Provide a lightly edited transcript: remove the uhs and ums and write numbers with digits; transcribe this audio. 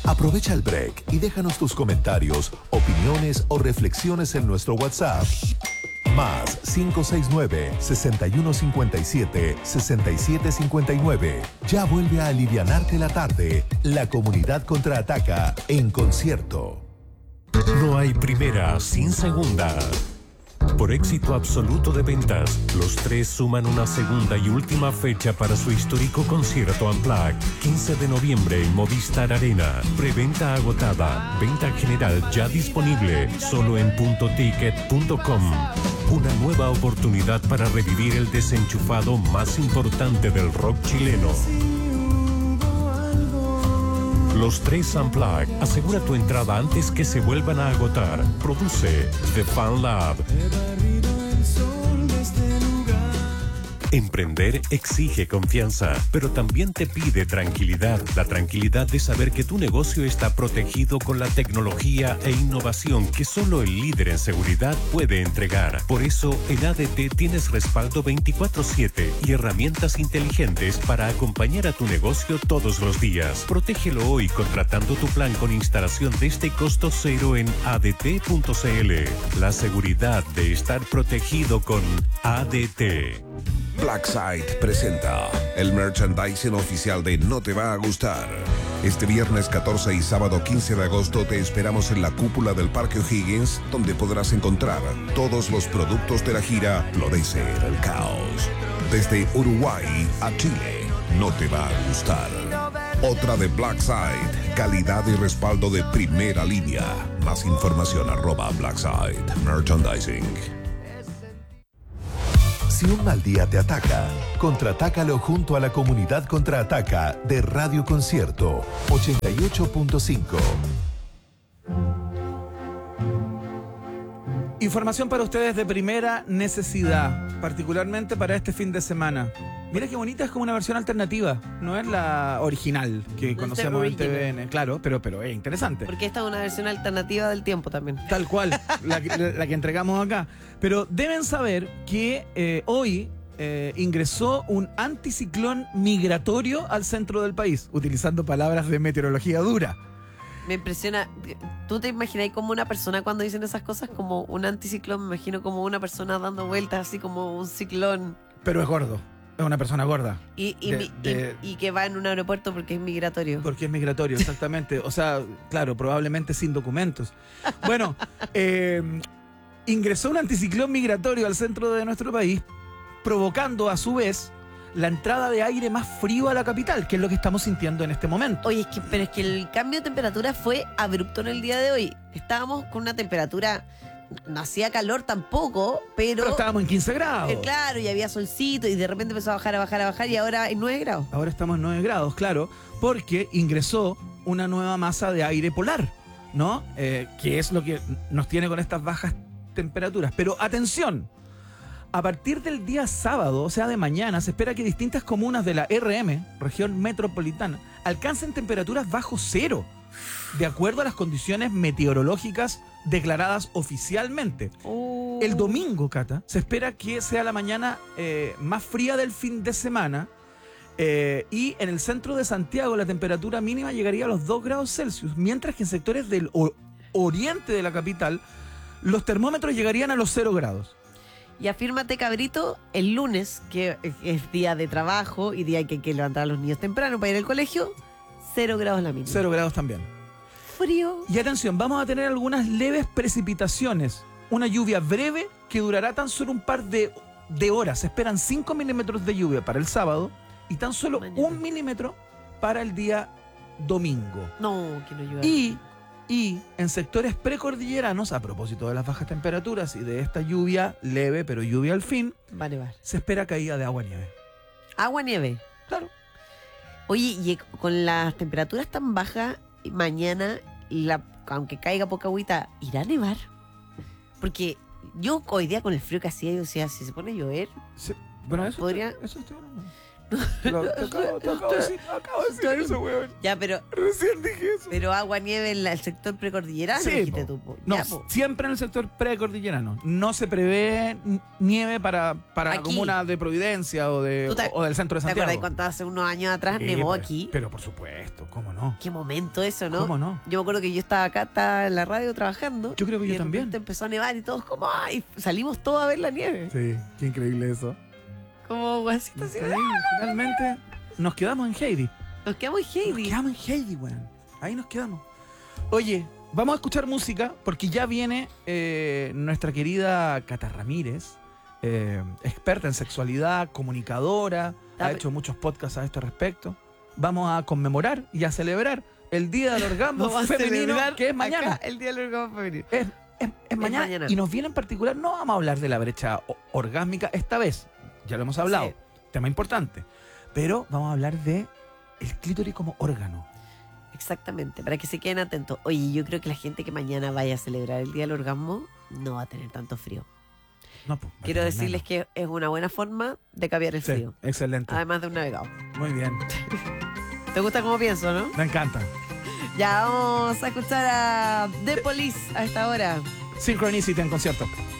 Aprovecha el break y déjanos tus comentarios, opiniones o reflexiones en nuestro WhatsApp. Más 569-6157-6759. Ya vuelve a alivianarte la tarde. La comunidad contraataca en concierto. No hay primera sin segunda. Por éxito absoluto de ventas, los tres suman una segunda y última fecha para su histórico concierto Unplugged, 15 de noviembre en Movistar Arena. Preventa agotada, venta general ya disponible, solo en puntoticket.com. Una nueva oportunidad para revivir el desenchufado más importante del rock chileno. Los tres Unplugged. Asegura tu entrada antes que se vuelvan a agotar. Produce The Fan Lab. Emprender exige confianza, pero también te pide tranquilidad. La tranquilidad de saber que tu negocio está protegido con la tecnología e innovación que solo el líder en seguridad puede entregar. Por eso, en ADT tienes respaldo 24/7 y herramientas inteligentes para acompañar a tu negocio todos los días. Protégelo hoy contratando tu plan con instalación desde costo cero en adt.cl. La seguridad de estar protegido con ADT. Blackside presenta el merchandising oficial de No Te Va a Gustar. Este viernes 14 y sábado 15 de agosto te esperamos en la cúpula del Parque O'Higgins, donde podrás encontrar todos los productos de la gira Florece el Caos. Desde Uruguay a Chile, No Te Va a Gustar. Otra de Blackside, calidad y respaldo de primera línea. Más información @Blackside Merchandising. Si un mal día te ataca, contraatácalo junto a la comunidad contraataca de Radio Concierto 88.5. Información para ustedes de primera necesidad, particularmente para este fin de semana. Mira qué bonita, es como una versión alternativa, no es la original que conocemos en TVN, claro, pero es interesante. Porque esta es una versión alternativa del tiempo también. Tal cual, la que entregamos acá. Pero deben saber que hoy ingresó un anticiclón migratorio al centro del país, utilizando palabras de meteorología dura. Me impresiona. ¿Tú te imagináis como una persona cuando dicen esas cosas? Como un anticiclón, me imagino como una persona dando vueltas, así como un ciclón. Pero es gordo. Es una persona gorda. Y que va en un aeropuerto porque es migratorio. Porque es migratorio, exactamente. O sea, claro, probablemente sin documentos. Bueno, ingresó un anticiclón migratorio al centro de nuestro país, provocando a su vez la entrada de aire más frío a la capital, que es lo que estamos sintiendo en este momento. Oye, pero es que el cambio de temperatura fue abrupto en el día de hoy. Estábamos con una temperatura... No hacía calor tampoco, pero estábamos en 15 grados. Claro, y había solcito y de repente empezó a bajar y ahora en 9 grados. Ahora estamos en 9 grados, claro, porque ingresó una nueva masa de aire polar, ¿no? Que es lo que nos tiene con estas bajas temperaturas. Pero atención, a partir del día sábado, o sea de mañana, se espera que distintas comunas de la RM, región metropolitana, alcancen temperaturas bajo cero, de acuerdo a las condiciones meteorológicas declaradas oficialmente. El domingo, Cata, se espera que sea la mañana más fría del fin de semana, y en el centro de Santiago la temperatura mínima llegaría a los 2 grados Celsius, mientras que en sectores del oriente de la capital los termómetros llegarían a los 0 grados. Y afírmate, cabrito, el lunes, que es día de trabajo y día que hay que levantar a los niños temprano para ir al colegio, 0 grados la mínima. 0 grados también. Frío. Y atención, vamos a tener algunas leves precipitaciones. Una lluvia breve que durará tan solo un par de horas. Se esperan 5 milímetros de lluvia para el sábado y tan solo 1 milímetro para el día domingo. No, que no llueva. Y en sectores precordilleranos, a propósito de las bajas temperaturas y de esta lluvia leve, pero lluvia al fin, va a nevar. Se espera caída de agua-nieve. ¿Agua-nieve? Claro. Oye, y con las temperaturas tan bajas, mañana, aunque caiga poca agüita, ¿irá a nevar? Porque yo hoy día con el frío que hacía, yo decía, si se pone a llover, bueno, eso podría... Eso estoy hablando. Te acabo de decir eso, weón. Ya, pero Recién dije eso. Pero agua, nieve en el sector precordillerano, Sí, dijiste po. tú. Po. No, Ya, po. siempre en el sector precordillerano. No se prevé nieve para la Aquí. comuna de Providencia o del centro de ¿Te Santiago. acuerdas cuando hace unos años atrás Sí, nevó pero- aquí? Pero por supuesto, ¿cómo no? Qué momento eso, ¿no? ¿Cómo no? Yo me acuerdo que yo estaba acá, estaba en la radio trabajando. Yo creo que y yo de también. repente empezó a nevar y todos como, ¡ay! Salimos todos a ver la nieve. Sí, qué increíble eso. Como guasita así. Increíble. Finalmente nos quedamos en Heidi. Nos quedamos en Nos Heidi. quedamos en Heidi, weón. Ahí nos quedamos. Oye, vamos a escuchar música porque ya viene nuestra querida Cata Ramírez, experta en sexualidad, comunicadora, ha hecho muchos podcasts a este respecto. Vamos a conmemorar y a celebrar el Día del Orgasmo Vamos a Femenino, celebrar que es mañana. acá el día del orgasmo femenino. Es mañana. mañana. Y nos viene en particular, no vamos a hablar de la brecha orgásmica esta vez, ya lo hemos hablado, Sí. tema importante, pero vamos a hablar de el clítoris como órgano. Exactamente, para que se queden atentos. Oye, yo creo que la gente que mañana vaya a celebrar el día del orgasmo no va a tener tanto frío. No, pues, Quiero decirles que es una buena forma de cambiar el sí, frío. excelente. Además de un navegado. Muy bien, ¿Te gusta cómo pienso, no? me encanta. Ya vamos a escuchar a The Police a esta hora. Synchronicity en concierto.